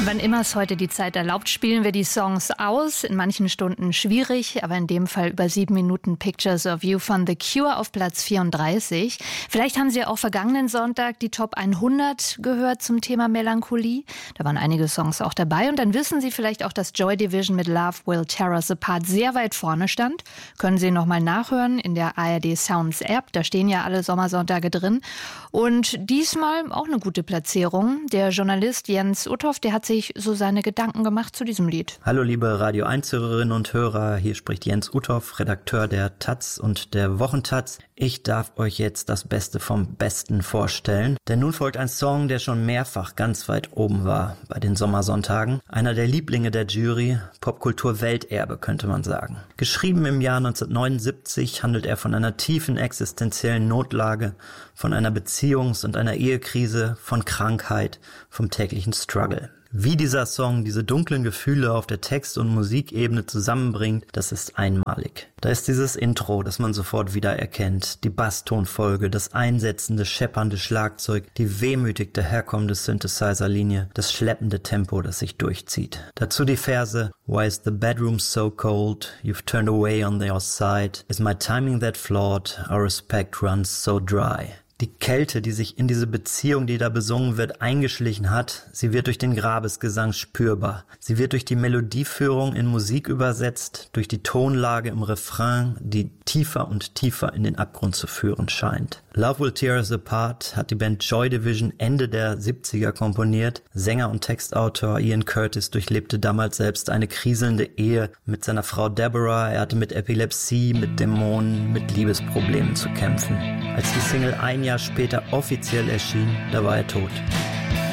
Wann immer es heute die Zeit erlaubt, spielen wir die Songs aus. In manchen Stunden schwierig, aber in dem Fall über 7 Minuten Pictures of You von The Cure auf Platz 34. Vielleicht haben Sie auch vergangenen Sonntag die Top 100 gehört zum Thema Melancholie. Da waren einige Songs auch dabei. Und dann wissen Sie vielleicht auch, dass Joy Division mit Love Will Tear Us Apart sehr weit vorne stand. Können Sie nochmal nachhören in der ARD Sounds App. Da stehen ja alle Sommersonntage drin. Und diesmal auch eine gute Platzierung. Der Journalist Jens Uthoff, der hat sich so seine Gedanken gemacht zu diesem Lied. Hallo liebe Radio 1-Hörerinnen und Hörer, hier spricht Jens Uthoff, Redakteur der taz und der Wochentaz. Ich darf euch jetzt das Beste vom Besten vorstellen, denn nun folgt ein Song, der schon mehrfach ganz weit oben war bei den Sommersonntagen. Einer der Lieblinge der Jury, Popkultur-Welterbe könnte man sagen. Geschrieben im Jahr 1979 handelt er von einer tiefen existenziellen Notlage, von einer Beziehungs- und einer Ehekrise, von Krankheit, vom täglichen Struggle. Wie dieser Song diese dunklen Gefühle auf der Text- und Musikebene zusammenbringt, das ist einmalig. Da ist dieses Intro, das man sofort wieder erkennt, die Basstonfolge, das einsetzende, scheppernde Schlagzeug, die wehmütig daherkommende Synthesizer-Linie, das schleppende Tempo, das sich durchzieht. Dazu die Verse: Why is the bedroom so cold? You've turned away on your side. Is my timing that flawed? Our respect runs so dry. Die Kälte, die sich in diese Beziehung, die da besungen wird, eingeschlichen hat, sie wird durch den Grabesgesang spürbar. Sie wird durch die Melodieführung in Musik übersetzt, durch die Tonlage im Refrain, die tiefer und tiefer in den Abgrund zu führen scheint. Love Will Tear Us Apart hat die Band Joy Division Ende der 70er komponiert. Sänger und Textautor Ian Curtis durchlebte damals selbst eine kriselnde Ehe mit seiner Frau Deborah. Er hatte mit Epilepsie, mit Dämonen, mit Liebesproblemen zu kämpfen. Als die Single ein Jahr später offiziell erschien, da war er tot.